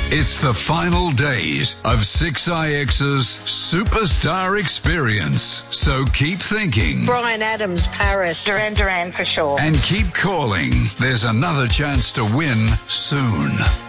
It's the final days of 6IX's Superstar Experience. So keep thinking. Bryan Adams, Paris. Duran Duran for sure. And keep calling. There's another chance to win soon.